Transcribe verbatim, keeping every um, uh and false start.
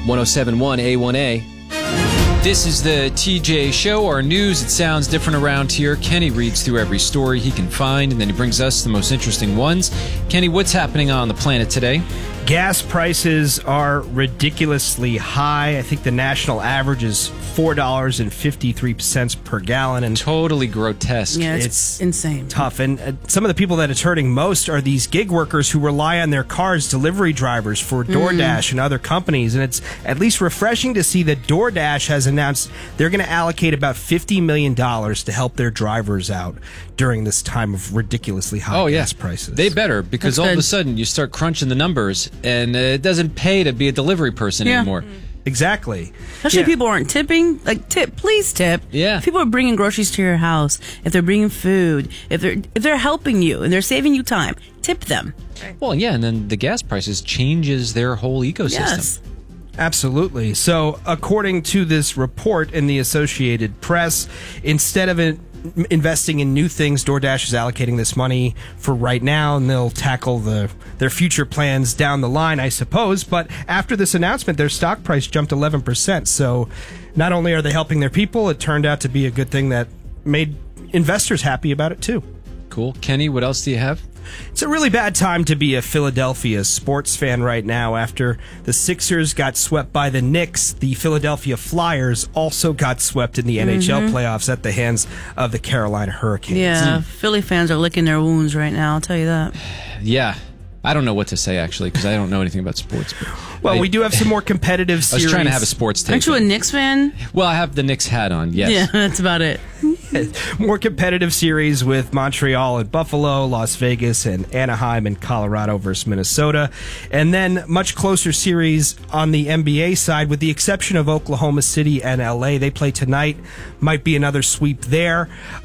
one oh seven point one A one A. This is the T J Show, our news. It sounds different around here. Kenny reads through every story he can find, and then he brings us the most interesting ones. Kenny, what's happening on the planet today? Gas prices are ridiculously high. I think the national average is four dollars and fifty-three cents per gallon. And totally grotesque. Yeah, it's, it's insane. Tough. And uh, some of the people that it's hurting most are these gig workers who rely on their cars, delivery drivers for DoorDash mm. and other companies. And it's at least refreshing to see that DoorDash has announced they're going to allocate about fifty million dollars to help their drivers out during this time of ridiculously high oh, gas yeah. prices. They better, because That's all good. of a sudden you start crunching the numbers, and uh, it doesn't pay to be a delivery person yeah. anymore. Exactly. Especially yeah. if people aren't tipping. Like, tip, please tip. Yeah. If people are bringing groceries to your house, if they're bringing food, if they're if they're helping you and they're saving you time, tip them. Well, yeah, and then the gas prices changes their whole ecosystem. Yes. Absolutely. So, according to this report in the Associated Press, instead of in, investing in new things, DoorDash is allocating this money for right now, and they'll tackle the their future plans down the line, I suppose. But after this announcement, their stock price jumped eleven percent. So, not only are they helping their people, it turned out to be a good thing that made investors happy about it, too. Cool. Kenny, what else do you have? It's a really bad time to be a Philadelphia sports fan right now. After the Sixers got swept by the Knicks, the Philadelphia Flyers also got swept in the mm-hmm. N H L playoffs at the hands of the Carolina Hurricanes. Yeah, mm. Philly fans are licking their wounds right now, I'll tell you that. Yeah. I don't know what to say, actually, because I don't know anything about sports. But well, I, we do have some more competitive series. I was trying to have a sports take. Aren't you a Knicks fan? Well, I have the Knicks hat on, yes. Yeah, that's about it. More competitive series with Montreal and Buffalo, Las Vegas and Anaheim and Colorado versus Minnesota. And then much closer series on the N B A side, with the exception of Oklahoma City and L A. They play tonight. Might be another sweep there.